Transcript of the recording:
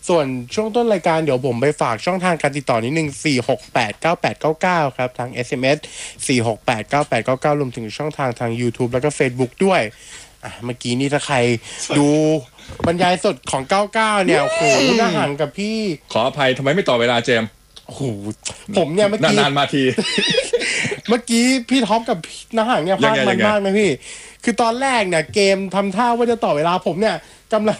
ส่วนช่วงต้นรายการเดี๋ยวผมไปฝากช่องทางการติดต่อนิดนึง4689899ครับทาง SMS 4689899รวมถึงช่องทางทาง YouTube แล้วก็ Facebook ด้วยเมื่อกี้นี่ถ้าใครดูบรรยายสดของ99เนี่ยโอ้โหน่าห่างกับพี่ขออภัยทำไมไม่ต่อเวลาเจมส์โอ้โหผมเนี่ยเมื่อกี้นานๆมาทีเมื่อกี้พี่ท็อปกับน้าห่างเนี่ยพลาดมันมากนะพี่คือตอนแรกเนี่ยเกมทำท่าว่าจะต่อเวลาผมเนี่ยกำลัง